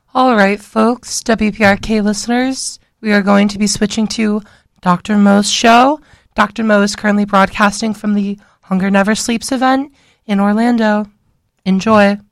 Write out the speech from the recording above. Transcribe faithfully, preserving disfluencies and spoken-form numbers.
All right, folks, W P R K listeners, we are going to be switching to Doctor Mo's show. Doctor Mo is currently broadcasting from the Hunger Never Sleeps event in Orlando. Enjoy.